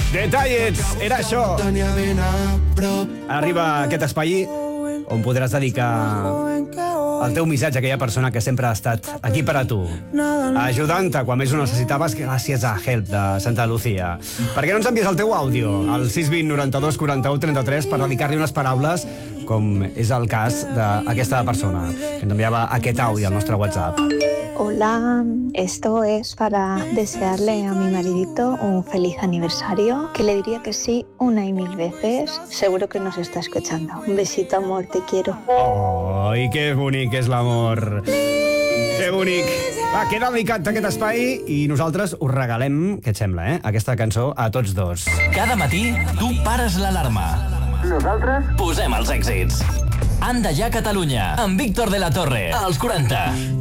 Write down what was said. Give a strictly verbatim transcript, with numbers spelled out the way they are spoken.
Detalles, era això. Arriba aquest espai on podràs dedicar el teu missatge a aquella persona que sempre ha estat aquí per a tu, ajudant-te quan més ho necessitaves, gràcies a Help de Santa Lucía. Per què no ens envies el teu àudio al sis vint noranta-dos quaranta-u trenta-tres per dedicar-li unes paraules, com és el cas d'aquesta persona que ens enviava aquest àudio al nostre WhatsApp? Hola, esto es para desearle a mi maridito un feliz aniversario, que le diría que sí una y mil veces. Seguro que nos está escuchando. Un besito, amor, te quiero. Oh, i que bonic és l'amor. Que bonic. Va, queda dedicat aquest espai i nosaltres us regalem, què et sembla, eh? Aquesta cançó a tots dos. Cada matí tu pares l'alarma. Nosaltres posem els èxits. Anda ja Catalunya, amb Víctor de la Torre, als quaranta.